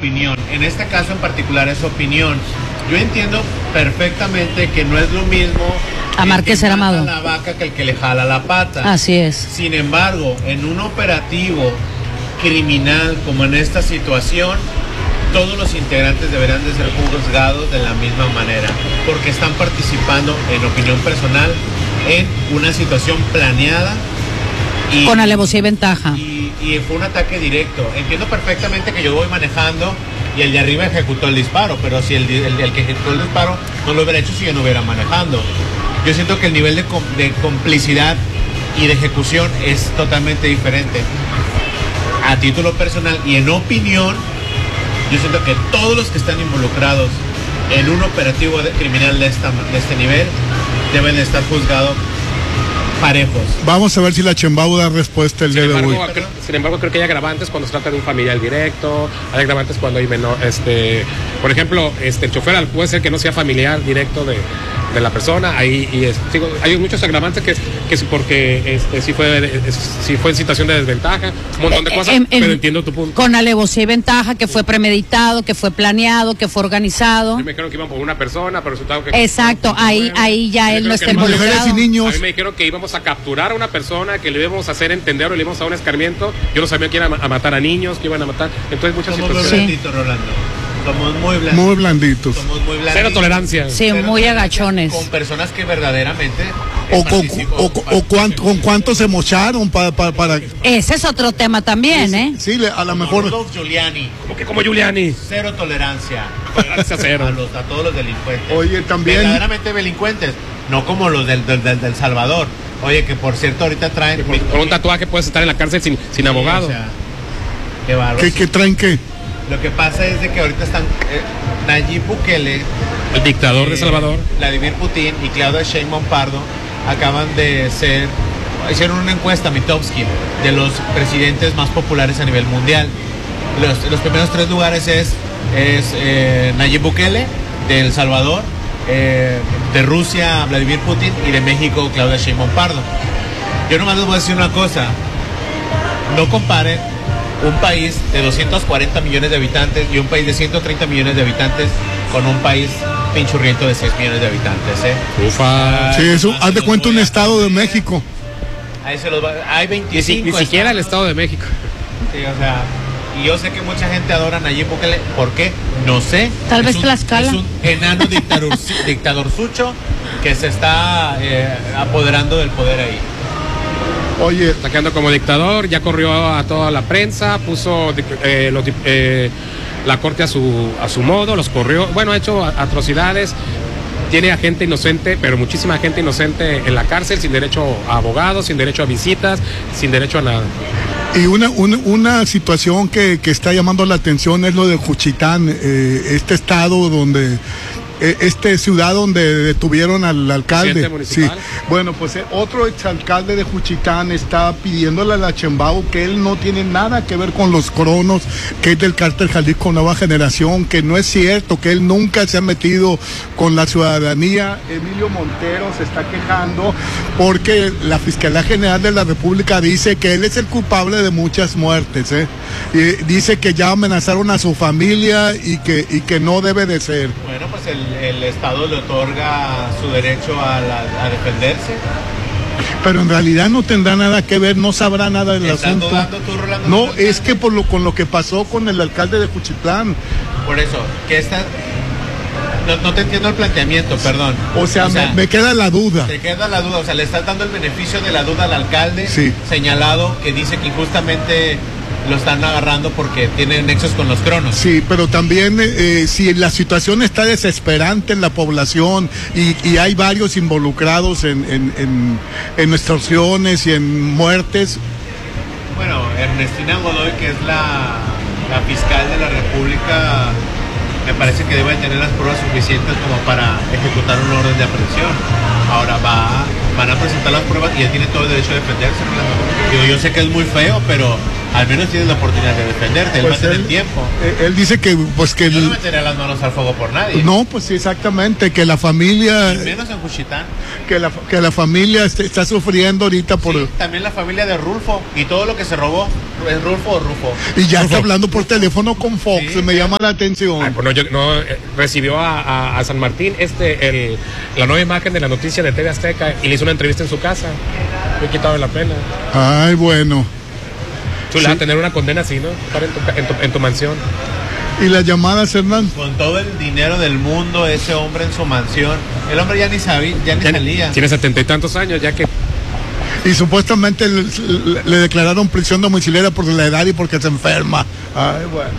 opinión. En este caso en particular es opinión. Yo entiendo perfectamente que no es lo mismo amar que ser amado. La vaca que el que le jala la pata. Así es. Sin embargo, en un operativo criminal como en esta situación, todos los integrantes deberán de ser juzgados de la misma manera, porque están participando, en opinión personal, en una situación planeada y con alevosía y ventaja. Y fue un ataque directo. Entiendo perfectamente que yo voy manejando y el de arriba ejecutó el disparo, pero si el que ejecutó el disparo no lo hubiera hecho si yo no hubiera manejando. Yo siento que el nivel de complicidad y de ejecución es totalmente diferente. A título personal y en opinión, yo siento que todos los que están involucrados en un operativo criminal de este nivel deben de estar juzgados parejos. Vamos a ver si la Chembao da respuesta el día de hoy. Sin embargo, creo que hay agravantes cuando se trata de un familiar directo, hay agravantes cuando hay menor, por ejemplo, el chofer puede ser que no sea familiar directo de la persona, hay muchos agravantes que porque si fue en situación de desventaja, un montón de cosas, pero entiendo tu punto. Con alevosía y ventaja, que fue premeditado, que fue planeado, que fue organizado. Yo me dijeron que iban por una persona, pero resultado que... Exacto, ahí ya él no está involucrado. Y niños. A mí me dijeron que íbamos a capturar a una persona, que le íbamos a hacer entender o le íbamos a dar un escarmiento. Yo no sabía que iban a matar a niños, que iban a matar. Entonces muchas situaciones. Muy blanditos, Rolando. Somos muy blanditos. Somos muy blanditos. Cero tolerancia. Sí, muy agachones. Con personas que verdaderamente... ¿Con cuántos se mocharon para... Ese es otro tema también, ¿eh? Sí, a lo mejor... Rudolph Giuliani. ¿Cómo que como Giuliani? Cero tolerancia. Tolerancia cero. A todos los delincuentes. Oye, también... Verdaderamente delincuentes. No como los del Salvador. Oye, que por cierto ahorita traen... Con un tatuaje puedes estar en la cárcel sin abogado. O sea, qué bárbaro. ¿Qué traen qué? Lo que pasa es de que ahorita están Nayib Bukele, el dictador de Salvador, Vladimir Putin y Claudia Sheinbaum Pardo acaban de hicieron una encuesta, Mitofsky, de los presidentes más populares a nivel mundial. Los primeros 3 lugares es Nayib Bukele, de El Salvador, de Rusia Vladimir Putin y de México Claudia Sheinbaum Pardo. Yo nomás les voy a decir una cosa, no comparen un país de 240 millones de habitantes y un país de 130 millones de habitantes con un país pinchurriento de 6 millones de habitantes, Ufa. Sí, eso, haz de cuenta un estado de México. Ahí hay 25. Ni siquiera el Estado de México. Sí, o sea, y yo sé que mucha gente adora a Nayib Bukele, ¿por qué? No sé. Tal vez Tlaxcala. Es un enano dictadorzucho que se está apoderando del poder ahí. Oye, Está quedando como dictador, ya corrió a toda la prensa, puso la corte a su modo, los corrió, bueno, ha hecho atrocidades, tiene a gente inocente, pero muchísima gente inocente en la cárcel, sin derecho a abogados, sin derecho a visitas, sin derecho a nada. y una situación que está llamando la atención es lo de Juchitán, este estado donde... ciudad donde detuvieron al alcalde. Sí. Bueno, pues otro exalcalde de Juchitán está pidiéndole a la Chembao que él no tiene nada que ver con los cronos, que es del cártel Jalisco Nueva Generación, que no es cierto, que él nunca se ha metido con la ciudadanía. Emilio Montero se está quejando porque la Fiscalía General de la República dice que él es el culpable de muchas muertes, y dice que ya amenazaron a su familia y que no debe de ser. Bueno, pues el Estado le otorga su derecho a defenderse. Pero en realidad no tendrá nada que ver, no sabrá nada del asunto. Tú, Rolando, no, es que con lo que pasó con el alcalde de Juchitlán. Por eso, que no te entiendo el planteamiento, perdón. O sea, me queda la duda. Te queda la duda, o sea, le estás dando el beneficio de la duda al alcalde, sí, señalado, que dice que injustamente lo están agarrando porque tiene nexos con los cronos. Sí, pero también si la situación está desesperante en la población y hay varios involucrados en extorsiones y en muertes. Bueno, Ernestina Godoy, que es la fiscal de la República, me parece que debe tener las pruebas suficientes como para ejecutar un orden de aprehensión. Ahora van a presentar las pruebas y él tiene todo el derecho a defenderse. Yo sé que es muy feo, pero al menos tienes la oportunidad de defenderte. Él va a tener tiempo. Él dice que yo no meteré las manos al fuego por nadie. No, pues sí, exactamente, que la familia... Y menos en Juchitán. Que la familia está sufriendo ahorita por... Sí, también la familia de Rulfo y todo lo que se robó. ¿Es Rulfo o Rufo? Y ya está hablando por teléfono con Fox, Sí, me llama la atención. Ay, pues recibió a San Martín la nueva imagen de la noticia de TV Azteca y le hizo una entrevista en su casa. Me he quitado de la pena. Ay, bueno. Chula, Sí. tener una condena así, ¿no? Estar en tu mansión. ¿Y las llamadas, Hernán? Con todo el dinero del mundo, ese hombre en su mansión. El hombre ya ni sabía, ya ni salía. Tiene 70 y tantos años, ya que... Y supuestamente le declararon prisión domiciliaria por la edad y porque se enferma. Ay, bueno.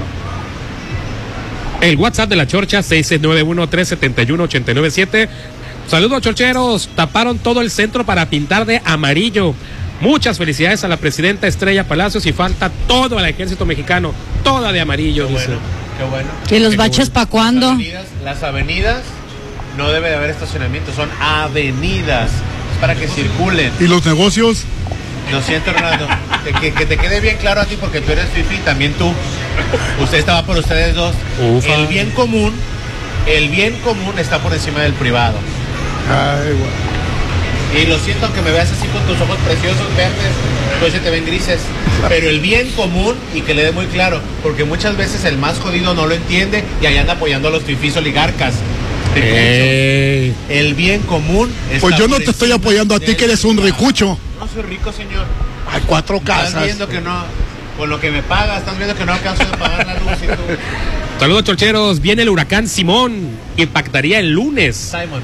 El WhatsApp de la Chorcha, 691-371-897. Saludos, chorcheros. Taparon todo el centro para pintar de amarillo. Muchas felicidades a la presidenta Estrella Palacios y falta todo al ejército mexicano. Toda de amarillo, Qué dice. bueno, qué bueno. ¿Y los baches para cuándo? Las avenidas no debe de haber estacionamiento, son avenidas. Es para que circulen. ¿Y los negocios? Lo siento, Ronaldo. Que te quede bien claro a ti, porque tú eres fifi y también tú. Usted estaba por ustedes dos. Ufa. El bien común está por encima del privado. Ay, bueno. Y lo siento, aunque me veas así con tus ojos preciosos, verdes, pues se te ven grises. Pero el bien común, y que le dé muy claro, porque muchas veces el más jodido no lo entiende y ahí anda apoyando a los fifís oligarcas. Ey. El bien común está Pues yo no por te estoy encima apoyando a ti, del que eres un privado. ricucho. No soy rico, señor. Hay 4 Estás casas. viendo que no, con lo que me pagas, estás viendo que no alcanzo de pagar la luz y tú. Saludos, chorcheros. Viene el huracán Simón. Impactaría el lunes. Simon.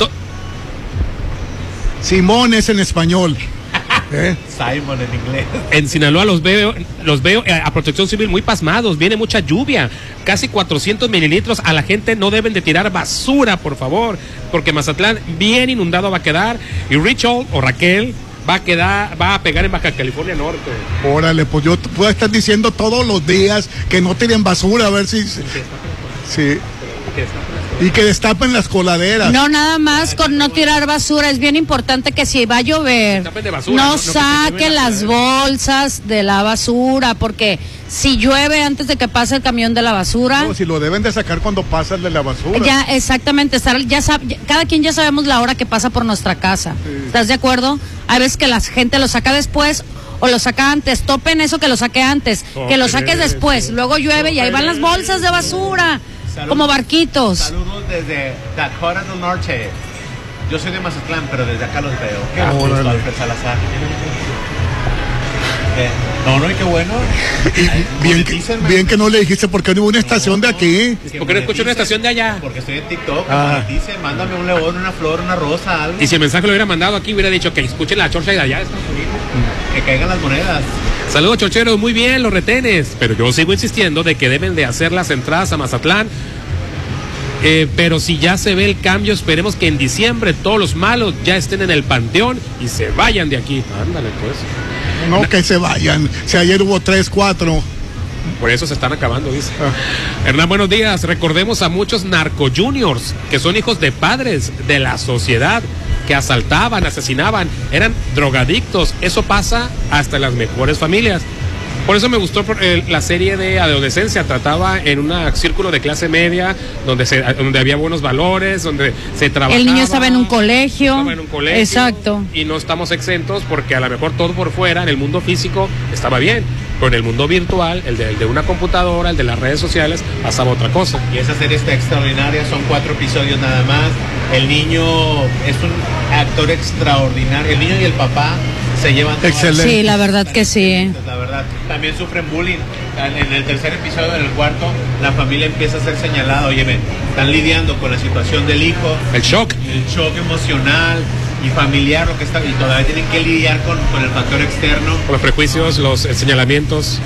Simón es en español. ¿Eh? Simon en inglés. En Sinaloa los veo a Protección Civil muy pasmados. Viene mucha lluvia, casi 400 mililitros. A la gente no deben de tirar basura, por favor, porque Mazatlán bien inundado va a quedar. Y Raquel va a pegar en Baja California Norte. Órale, pues yo te puedo estar diciendo todos los días que no tiren basura, a ver si... Sí. Y que destapen las coladeras. No, nada más con no tirar basura. Es bien importante que si va a llover, Destapen de basura, no no que se saquen lleven las bolsas de la basura, porque si llueve antes de que pase el camión de la basura, No, si lo deben de sacar cuando pasas de la basura. ya exactamente, cada quien ya sabemos la hora que pasa por nuestra casa. ¿Estás de acuerdo? Hay veces que la gente lo saca después o lo saca antes. Topen eso, que lo saque antes, que lo saques después. Luego llueve y ahí van las bolsas de basura. Saludos. Como barquitos. Saludos desde Dakota del Norte. Yo soy de Mazatlán, pero desde acá los veo. Qué Ah, gusto, órale. Alfred Salazar. No, y qué bueno. Bien que no le dijiste porque no hubo una estación de aquí. ¿Por qué no escucho una estación de allá? Porque estoy en TikTok. Ah. Dice, mándame un león, una flor, una rosa, algo. Y si el mensaje lo hubiera mandado aquí, hubiera dicho que escuchen la Chorcha de allá de Estados Unidos. Que caigan las monedas. Saludos, chorcheros, muy bien, los retenes. Pero yo sigo insistiendo de que deben de hacer las entradas a Mazatlán. Pero si ya se ve el cambio, esperemos que en diciembre todos los malos ya estén en el panteón y se vayan de aquí. Ándale, pues. No, que se vayan. Si ayer hubo 3, 4. Por eso se están acabando, dice. Hernán, buenos días. Recordemos a muchos narco juniors que son hijos de padres de la sociedad, que asaltaban, asesinaban, eran drogadictos. Eso pasa hasta en las mejores familias. Por eso me gustó la serie de Adolescencia. Trataba en un círculo de clase media donde había buenos valores, donde se trabajaba. El niño estaba en un colegio. Estaba en un colegio. Exacto. Y no estamos exentos porque a lo mejor todo por fuera, en el mundo físico, estaba bien. Pero en el mundo virtual, el de una computadora, el de las redes sociales, pasaba otra cosa. Y esa serie está extraordinaria, son 4 episodios nada más. El niño es un actor extraordinario. El niño y el papá se llevan toda Excelente. Sí, la verdad que sí. La verdad, también sufren bullying. En el tercer episodio, en el cuarto, la familia empieza a ser señalada. Oye, están lidiando con la situación del hijo, El shock. el shock emocional y familiar, lo que está, y todavía tienen que lidiar con el factor externo. Con los prejuicios, los señalamientos.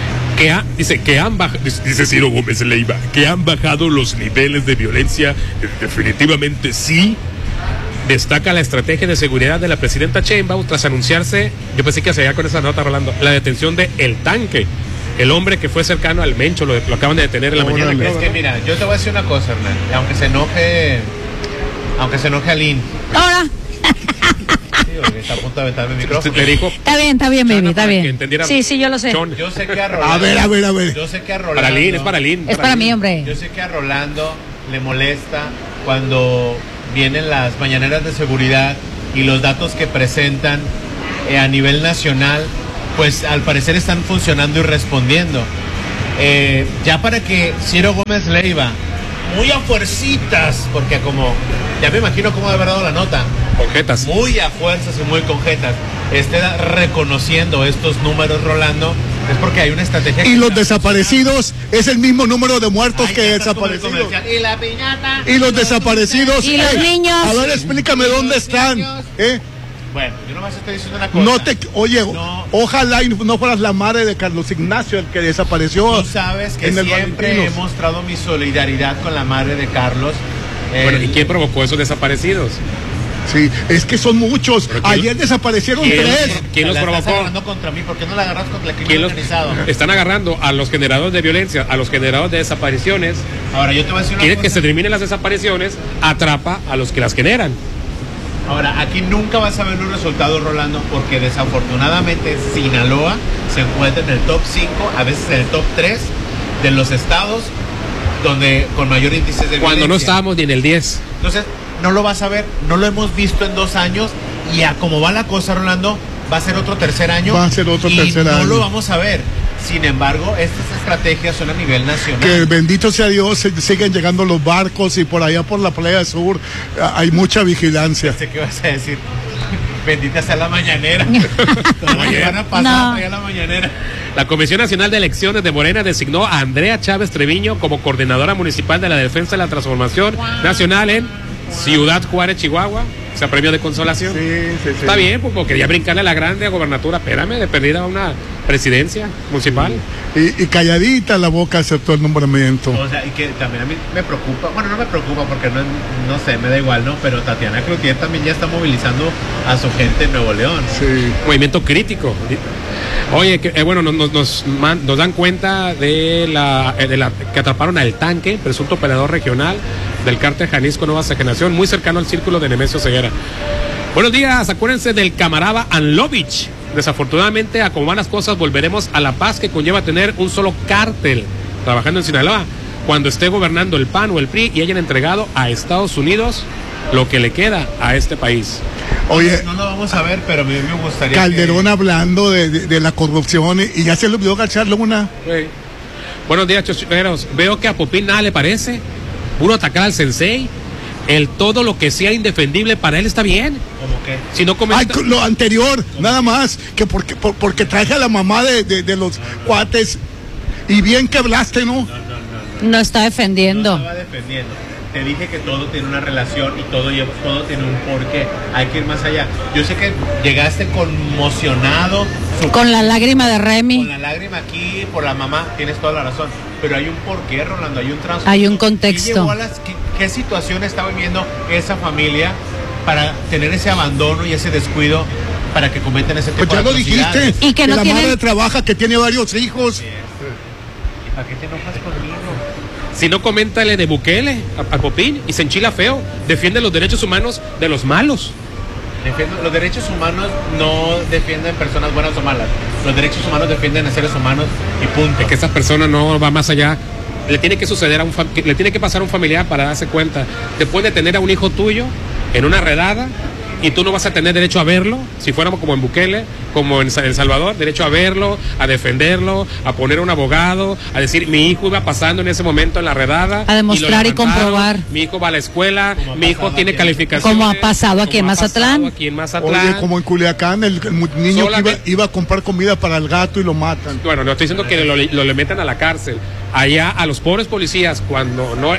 Dice Ciro Gómez Leiva, que han bajado los niveles de violencia. Definitivamente sí. Destaca la estrategia de seguridad de la presidenta Sheinbaum tras anunciarse, yo pensé que se iba con esa nota, Rolando, la detención de El Tanque, el hombre que fue cercano al Mencho, lo acaban de detener en la mañana. Es que mira, yo te voy a decir una cosa, Hernán, aunque se enoje Aline. Ahora, Sí, porque está a punto de aventarme el micrófono. Le dijo está bien, baby, Chona, está para que bien. entendiera Sí, yo lo sé. Chon. Yo sé que a Rolando. A ver. Yo sé que a Rolando. Para Lin, es para Lin. Es para mí, hombre. Yo sé que a Rolando le molesta cuando vienen las mañaneras de seguridad y los datos que presentan a nivel nacional pues al parecer están funcionando y respondiendo. Ya para que Ciro Gómez Leiva, muy a fuercitas, porque como, ya me imagino cómo de haber dado la nota, conjetas, muy a fuerzas y muy conjetas, esté reconociendo estos números, Rolando, es porque hay una estrategia. Y los desaparecidos es el mismo número de muertos que desaparecidos. Y la piñata. Y los desaparecidos. Y los niños. A ver, explícame dónde están. Bueno, yo nomás estoy diciendo una cosa. Ojalá y no fueras la madre de Carlos Ignacio, el que desapareció. Tú sabes que siempre he mostrado mi solidaridad con la madre de Carlos. Bueno, ¿y quién provocó esos desaparecidos? Sí, es que son muchos. Ayer desaparecieron 3. ¿Quién los provocó? Estás agarrando contra mí, ¿por qué no la agarras contra el crimen organizado? Están agarrando a los generadores de violencia, a los generadores de desapariciones. Ahora, yo te voy a decir una Quiere cosa. que se terminen las desapariciones, atrapa a los que las generan. Ahora, aquí nunca vas a ver los resultados, Rolando, porque desafortunadamente Sinaloa se encuentra en el top 5, a veces en el top 3 de los estados donde con mayor índice de violencia. Cuando no estábamos ni en el 10. Entonces, no lo vas a ver, no lo hemos visto en 2 años, y a como va la cosa, Rolando, va a ser otro tercer año. Va a ser otro y tercer año. No lo vamos a ver. Sin embargo, estas estrategias son a nivel nacional. Que bendito sea Dios, siguen llegando los barcos y por allá por la playa sur hay mucha vigilancia. Sé qué vas a decir. Bendita sea la mañanera. Van a pasar allá la mañanera. La Comisión Nacional de Elecciones de Morena designó a Andrea Chávez Treviño como coordinadora municipal de la Defensa de la Transformación Nacional en Ciudad Juárez, Chihuahua. O sea, premio de consolación. Sí. Está bien, pues, porque quería brincarle a la grande gobernatura. Espérame, de perdida una presidencia municipal. Y calladita la boca aceptó el nombramiento. O sea, y que también a mí me preocupa, bueno, no me preocupa porque no sé, me da igual, ¿no? Pero Tatiana Cloutier también ya está movilizando a su gente en Nuevo León. Sí. Movimiento crítico. Oye, bueno, nos dan cuenta de la que atraparon al tanque, presunto operador regional del cártel Jalisco Nueva Generación, muy cercano al círculo de Nemesio Ceguera. Buenos días, acuérdense del camarada Anlovich. Desafortunadamente, a como van las cosas, volveremos a la paz que conlleva tener un solo cártel trabajando en Sinaloa, cuando esté gobernando el PAN o el PRI y hayan entregado a Estados Unidos lo que le queda a este país. Oye, no lo vamos a ver, pero a mí me gustaría Calderón hablando de la corrupción y ya se le olvidó García Luna. Sí. Buenos días, chocheros. Veo que a Popín nada le parece. Puro atacar al sensei. Todo lo que sea indefendible para él está bien. ¿Cómo qué? Si no comenta... Lo anterior, nada más, que porque traje a la mamá de los cuates y bien que hablaste, ¿no? No está defendiendo. No estaba defendiendo. Te dije que todo tiene una relación y todo tiene un porqué. Hay que ir más allá. Yo sé que llegaste conmocionado. Con la lágrima de Remy. Con la lágrima aquí por la mamá, tienes toda la razón. Pero hay un porqué, Rolando, hay un trasfondo. Hay un contexto. ¿Qué situación está viviendo esa familia para tener ese abandono y ese descuido para que cometen ese tipo pues ya de lo dijiste. Y que no la tienen... madre trabaja, que tiene varios hijos. ¿Y para qué te enojas conmigo? Si no, coméntale de Bukele a Popín y se enchila feo. Defiende los derechos humanos de los malos. Los derechos humanos no defienden personas buenas o malas. Los derechos humanos defienden a seres humanos y punto. Es que esa persona no va más allá. Le tiene que suceder le tiene que pasar a un familiar para darse cuenta. Después de tener a un hijo tuyo en una redada y tú no vas a tener derecho a verlo, si fuéramos como en Bukele, como en El Salvador, derecho a verlo, a defenderlo, a poner a un abogado, a decir mi hijo iba pasando en ese momento en la redada. A demostrar y comprobar. Mi hijo va a la escuela, mi hijo tiene calificaciones. Como ha pasado aquí en Mazatlán. Oye, como en Culiacán, el niño que iba a comprar comida para el gato y lo matan. Bueno, no estoy diciendo que lo le metan a la cárcel. Allá a los pobres policías, cuando no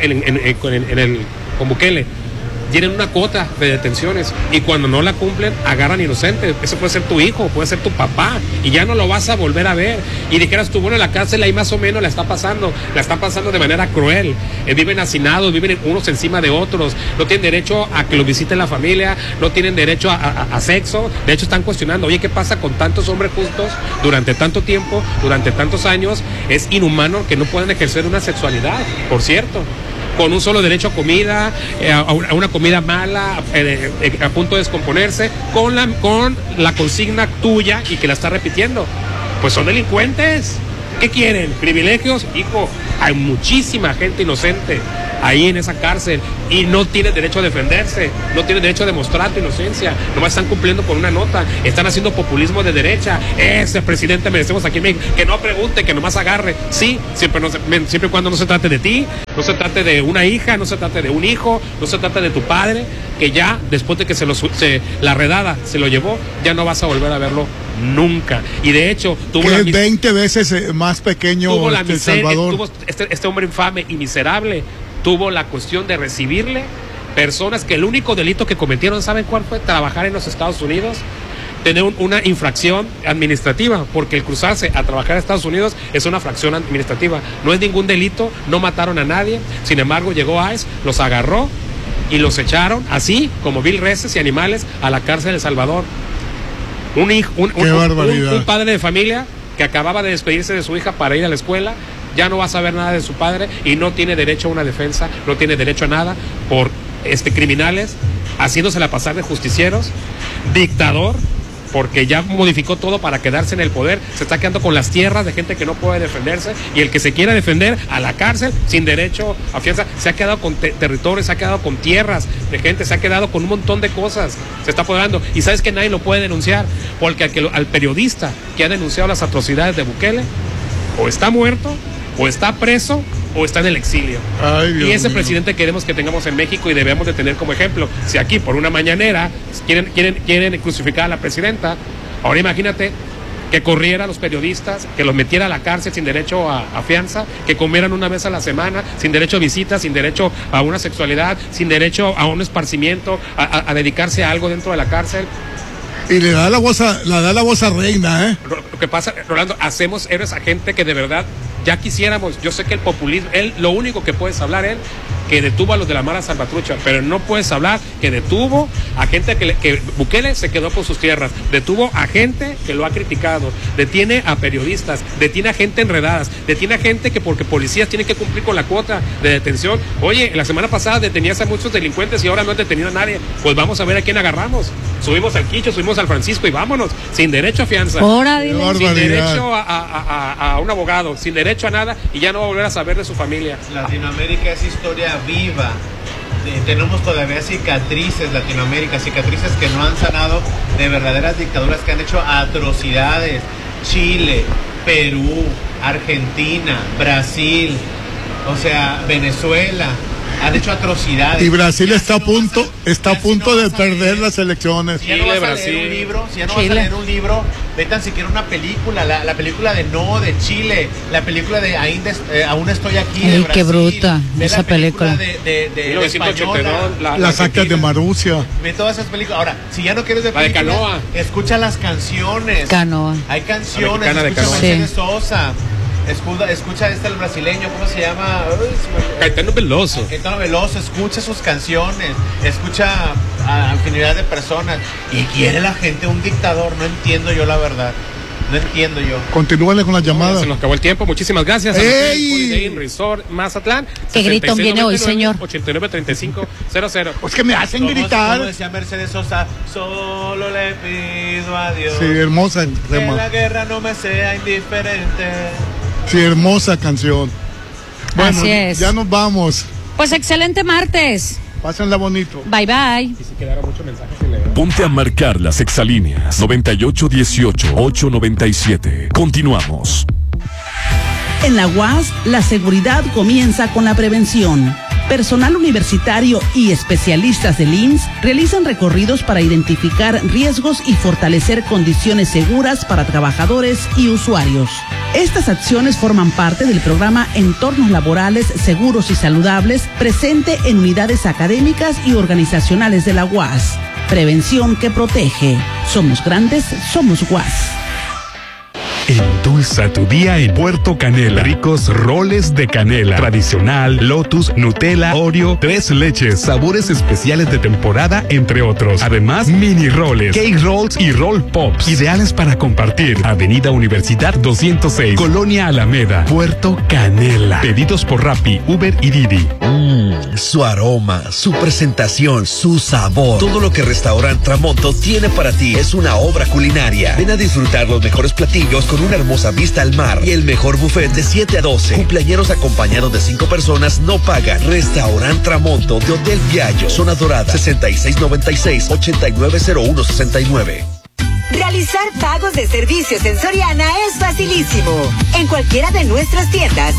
con Bukele, tienen una cuota de detenciones y cuando no la cumplen agarran inocentes. Eso puede ser tu hijo, puede ser tu papá y ya no lo vas a volver a ver. Y dijeras tú, bueno, en la cárcel ahí más o menos la están pasando de manera cruel. Viven hacinados, viven unos encima de otros, no tienen derecho a que los visite la familia, no tienen derecho a sexo. De hecho están cuestionando, oye, ¿qué pasa con tantos hombres justos durante tanto tiempo, durante tantos años? Es inhumano que no puedan ejercer una sexualidad, por cierto, con un solo derecho a comida, a una comida mala, a punto de descomponerse, con la consigna tuya y que la está repitiendo. Pues son delincuentes. ¿Qué quieren? ¿Privilegios? Hijo, hay muchísima gente inocente ahí en esa cárcel y no tiene derecho a defenderse, no tiene derecho a demostrar tu inocencia, nomás están cumpliendo con una nota, están haciendo populismo de derecha. Ese presidente merecemos aquí en México, que no pregunte, que nomás agarre, sí, siempre y cuando no se trate de ti, no se trate de una hija, no se trate de un hijo, no se trate de tu padre, que ya después de que la redada se lo llevó, ya no vas a volver a verlo nunca. Y de hecho tuvo que es 20 veces más pequeño El Salvador. Este hombre infame y miserable tuvo la cuestión de recibirle personas que el único delito que cometieron, ¿saben cuál fue? Trabajar en los Estados Unidos, tener una infracción administrativa, porque el cruzarse a trabajar a Estados Unidos es una fracción administrativa, no es ningún delito, no mataron a nadie. Sin embargo, llegó ICE, los agarró y los echaron, así como vil reses y animales, a la cárcel de El Salvador. Un padre de familia que acababa de despedirse de su hija para ir a la escuela, ya no va a saber nada de su padre y no tiene derecho a una defensa, no tiene derecho a nada por criminales, haciéndosela pasar de justicieros, dictador, porque ya modificó todo para quedarse en el poder, se está quedando con las tierras de gente que no puede defenderse, y el que se quiera defender, a la cárcel, sin derecho a fianza. Se ha quedado con territorios, se ha quedado con tierras de gente, se ha quedado con un montón de cosas, se está apoderando, y sabes que nadie lo puede denunciar, porque al periodista que ha denunciado las atrocidades de Bukele, o está muerto, o está preso, o está en el exilio. Ay, Dios y ese mío. presidente queremos que tengamos en México y debemos de tener como ejemplo. Si aquí por una mañanera quieren crucificar a la presidenta, ahora imagínate que corriera a los periodistas, que los metiera a la cárcel sin derecho a fianza, que comieran una vez a la semana, sin derecho a visitas, sin derecho a una sexualidad, sin derecho a un esparcimiento, a dedicarse a algo dentro de la cárcel. Y le da la voz a Reina, ¿eh? Lo que pasa, Rolando, hacemos héroes a gente que de verdad ya quisiéramos. Yo sé que el populismo, lo único que puedes hablar que detuvo a los de la Mara Salvatrucha, pero no puedes hablar que detuvo a gente que Bukele se quedó con sus tierras, detuvo a gente que lo ha criticado, detiene a periodistas, detiene a gente enredadas, detiene a gente que porque policías tienen que cumplir con la cuota de detención. Oye, la semana pasada detenías a muchos delincuentes y ahora no has detenido a nadie. Pues vamos a ver a quién agarramos. Subimos al Quicho, subimos al Francisco y vámonos, sin derecho a fianza, sin derecho a un abogado, sin derecho a nada, y ya no va a volver a saber de su familia. Latinoamérica es historia viva. Tenemos todavía cicatrices, Latinoamérica, cicatrices que no han sanado de verdaderas dictaduras que han hecho atrocidades. Chile, Perú, Argentina, Brasil, o sea, Venezuela, han hecho atrocidades. Y Brasil está a punto de perder las elecciones. Si ya no vas a leer un libro, ve tan siquiera una película, la película de Chile, la película de Aún estoy aquí, de Brasil. Qué bruta esa película. De 1982, las actas de Marusia. Ve todas esas películas. Ahora, si ya no quieres ver películas, Canoa, escucha las canciones. Canoa. Hay canciones, escucha Mercedes Sosa. Escucha el brasileño, ¿cómo se llama? Caetano Veloso, escucha sus canciones, escucha a infinidad de personas. Y quiere la gente un dictador, no entiendo yo la verdad. No entiendo yo. Continúale con las llamadas. Se nos acabó el tiempo, muchísimas gracias. ¡Ey! Resort Mazatlán. ¿Qué gritón viene hoy, señor? 89-35-00. Pues que me hacen gritar. Como decía Mercedes Sosa, solo le pido a Dios. Sí, hermosa. Que la guerra no me sea indiferente. Sí, hermosa canción. Bueno, así es. Ya nos vamos. Pues excelente martes. Pásenla bonito. Bye bye. Y si quedaron muchos mensajes sin leer. Ponte a marcar las exalíneas 9818-897. Continuamos. En la UAS, la seguridad comienza con la prevención. Personal universitario y especialistas del IMSS realizan recorridos para identificar riesgos y fortalecer condiciones seguras para trabajadores y usuarios. Estas acciones forman parte del programa Entornos Laborales Seguros y Saludables, presente en unidades académicas y organizacionales de la UAS. Prevención que protege. Somos grandes, somos UAS. Endulza tu día en Puerto Canela. Ricos roles de canela. Tradicional, Lotus, Nutella, Oreo, 3 leches, sabores especiales de temporada, entre otros. Además, mini roles, cake rolls y roll pops. Ideales para compartir. Avenida Universidad 206, Colonia Alameda, Puerto Canela. Pedidos por Rappi, Uber y Didi. Su aroma, su presentación, su sabor. Todo lo que Restaurant Tramonto tiene para ti es una obra culinaria. Ven a disfrutar los mejores platillos con con una hermosa vista al mar y el mejor buffet de 7 a 12. Cumpleañeros acompañados de 5 personas no pagan. Restaurant Tramonto de Hotel Viallo, Zona Dorada, 6696-890169. Realizar pagos de servicios en Soriana es facilísimo. En cualquiera de nuestras tiendas